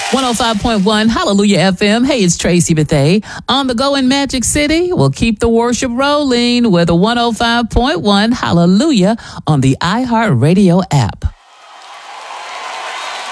105.1 Hallelujah FM. Hey, it's Tracy Bethea. On the go in Magic City, we'll keep the worship rolling with a 105.1 Hallelujah on the iHeartRadio app.